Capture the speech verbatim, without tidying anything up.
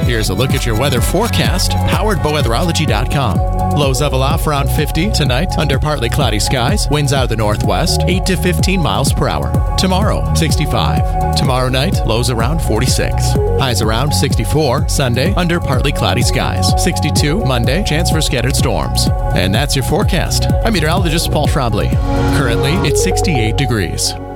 Here's a look at your weather forecast, powered by weatherology dot com. Lows level off around fifty tonight under partly cloudy skies. Winds out of the northwest, eight to fifteen miles per hour. Tomorrow, sixty-five. Tomorrow night, lows around forty-six. Highs around sixty-four. Sunday, under partly cloudy skies. sixty-two. Monday, chance for scattered storms. And that's your forecast. I'm meteorologist Paul Trombley. Currently, it's sixty-eight degrees.